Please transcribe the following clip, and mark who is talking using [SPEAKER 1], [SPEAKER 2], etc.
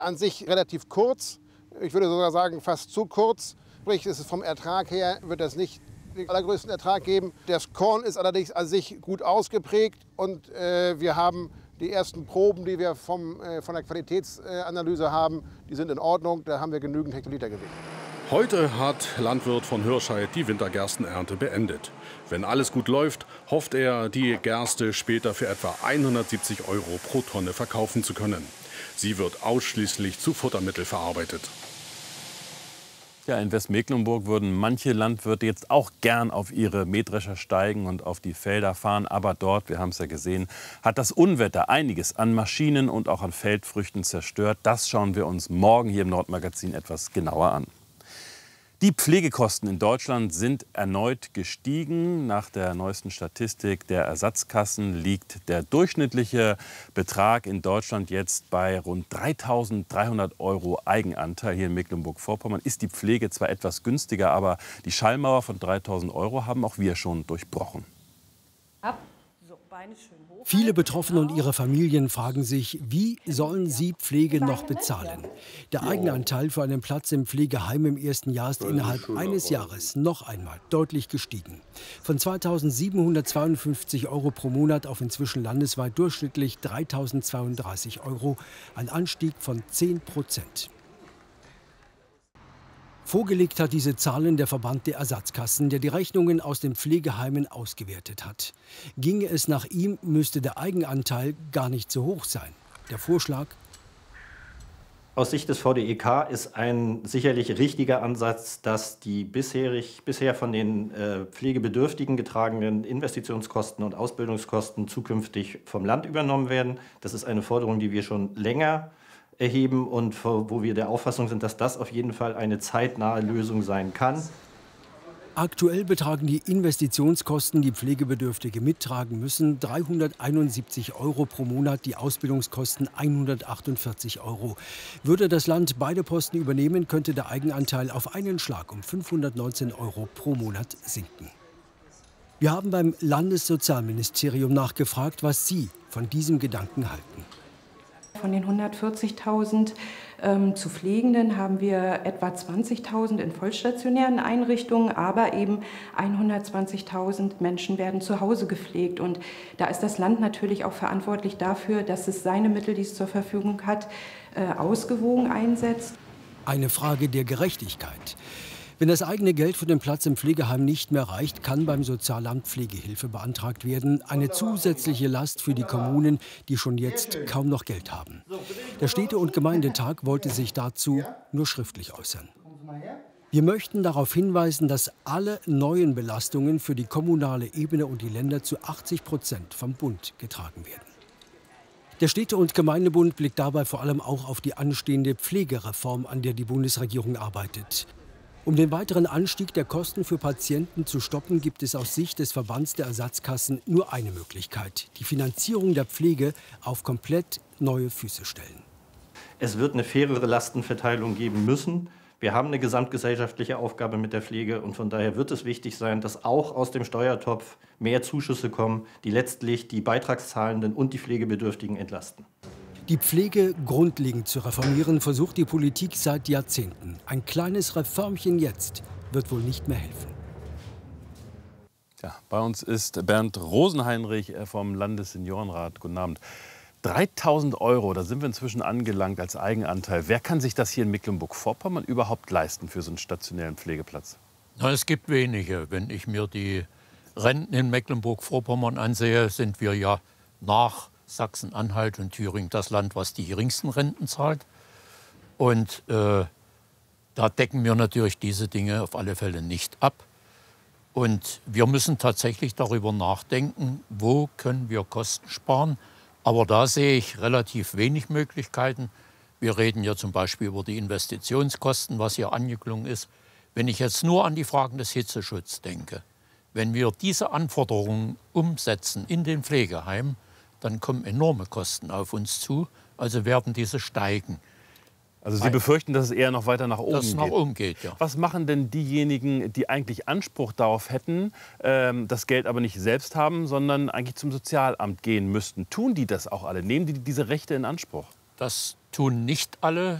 [SPEAKER 1] An sich relativ kurz, ich würde sogar sagen fast zu kurz. Sprich, es ist vom Ertrag her, wird das nicht den allergrößten Ertrag geben. Das Korn ist allerdings an sich gut ausgeprägt und wir haben die ersten Proben, die wir von der Qualitätsanalyse haben, die sind in Ordnung, da haben wir genügend Hektolitergewicht.
[SPEAKER 2] Heute hat Landwirt von Hirscheid die Wintergerstenernte beendet. Wenn alles gut läuft, hofft er, die Gerste später für etwa 170 € pro Tonne verkaufen zu können. Sie wird ausschließlich zu Futtermittel verarbeitet.
[SPEAKER 3] Ja, in Westmecklenburg würden manche Landwirte jetzt auch gern auf ihre Mähdrescher steigen und auf die Felder fahren. Aber dort, wir haben es ja gesehen, hat das Unwetter einiges an Maschinen und auch an Feldfrüchten zerstört. Das schauen wir uns morgen hier im Nordmagazin etwas genauer an. Die Pflegekosten in Deutschland sind erneut gestiegen. Nach der neuesten Statistik der Ersatzkassen liegt der durchschnittliche Betrag in Deutschland jetzt bei rund 3.300 € Eigenanteil. Hier in Mecklenburg-Vorpommern ist die Pflege zwar etwas günstiger, aber die Schallmauer von 3.000 € haben auch wir schon durchbrochen.
[SPEAKER 4] Viele Betroffene und ihre Familien fragen sich, wie sollen sie Pflege noch bezahlen? Der Eigenanteil für einen Platz im Pflegeheim im ersten Jahr ist innerhalb eines Jahres noch einmal deutlich gestiegen. Von 2.752 € pro Monat auf inzwischen landesweit durchschnittlich 3.032 €, ein Anstieg von 10%. Vorgelegt hat diese Zahlen der Verband der Ersatzkassen, der die Rechnungen aus den Pflegeheimen ausgewertet hat. Ginge es nach ihm, müsste der Eigenanteil gar nicht so hoch sein. Der Vorschlag:
[SPEAKER 5] Aus Sicht des VDEK ist ein sicherlich richtiger Ansatz, dass die bisher von den Pflegebedürftigen getragenen Investitionskosten und Ausbildungskosten zukünftig vom Land übernommen werden. Das ist eine Forderung, die wir schon länger erheben und wo wir der Auffassung sind, dass das auf jeden Fall eine zeitnahe Lösung sein kann.
[SPEAKER 4] Aktuell betragen die Investitionskosten, die Pflegebedürftige mittragen müssen, 371 € pro Monat, die Ausbildungskosten 148 €. Würde das Land beide Posten übernehmen, könnte der Eigenanteil auf einen Schlag um 519 € pro Monat sinken. Wir haben beim Landessozialministerium nachgefragt, was Sie von diesem Gedanken halten.
[SPEAKER 6] Von den 140.000 zu Pflegenden haben wir etwa 20.000 in vollstationären Einrichtungen, aber eben 120.000 Menschen werden zu Hause gepflegt. Und da ist das Land natürlich auch verantwortlich dafür, dass es seine Mittel, die es zur Verfügung hat, ausgewogen einsetzt.
[SPEAKER 4] Eine Frage der Gerechtigkeit. Wenn das eigene Geld für den Platz im Pflegeheim nicht mehr reicht, kann beim Sozialamt Pflegehilfe beantragt werden. Eine zusätzliche Last für die Kommunen, die schon jetzt kaum noch Geld haben. Der Städte- und Gemeindetag wollte sich dazu nur schriftlich äußern. Wir möchten darauf hinweisen, dass alle neuen Belastungen für die kommunale Ebene und die Länder zu 80% vom Bund getragen werden. Der Städte- und Gemeindebund blickt dabei vor allem auch auf die anstehende Pflegereform, an der die Bundesregierung arbeitet. Um den weiteren Anstieg der Kosten für Patienten zu stoppen, gibt es aus Sicht des Verbands der Ersatzkassen nur eine Möglichkeit: die Finanzierung der Pflege auf komplett neue Füße stellen.
[SPEAKER 5] Es wird eine fairere Lastenverteilung geben müssen. Wir haben eine gesamtgesellschaftliche Aufgabe mit der Pflege und von daher wird es wichtig sein, dass auch aus dem Steuertopf mehr Zuschüsse kommen, die letztlich die Beitragszahlenden und die Pflegebedürftigen entlasten.
[SPEAKER 4] Die Pflege grundlegend zu reformieren, versucht die Politik seit Jahrzehnten. Ein kleines Reformchen jetzt wird wohl nicht mehr helfen.
[SPEAKER 3] Ja, bei uns ist Bernd Rosenheinrich vom Landesseniorenrat. Guten Abend. 3.000 €, da sind wir inzwischen angelangt als Eigenanteil. Wer kann sich das hier in Mecklenburg-Vorpommern überhaupt leisten für so einen stationären Pflegeplatz?
[SPEAKER 7] Na, es gibt wenige. Wenn ich mir die Renten in Mecklenburg-Vorpommern ansehe, sind wir ja nach Sachsen-Anhalt und Thüringen das Land, was die geringsten Renten zahlt. Und da decken wir natürlich diese Dinge auf alle Fälle nicht ab. Und wir müssen tatsächlich darüber nachdenken, wo können wir Kosten sparen. Aber da sehe ich relativ wenig Möglichkeiten. Wir reden ja zum Beispiel über die Investitionskosten, was hier angeklungen ist. Wenn ich jetzt nur an die Fragen des Hitzeschutzes denke, wenn wir diese Anforderungen umsetzen in den Pflegeheimen, dann kommen enorme Kosten auf uns zu, also werden diese steigen.
[SPEAKER 3] Also Sie befürchten, dass es eher noch weiter nach oben geht?
[SPEAKER 7] Dass es nach oben geht, ja.
[SPEAKER 3] Was machen denn diejenigen, die eigentlich Anspruch darauf hätten, das Geld aber nicht selbst haben, sondern eigentlich zum Sozialamt gehen müssten? Tun die das auch alle? Nehmen die diese Rechte in Anspruch?
[SPEAKER 7] Das tun nicht alle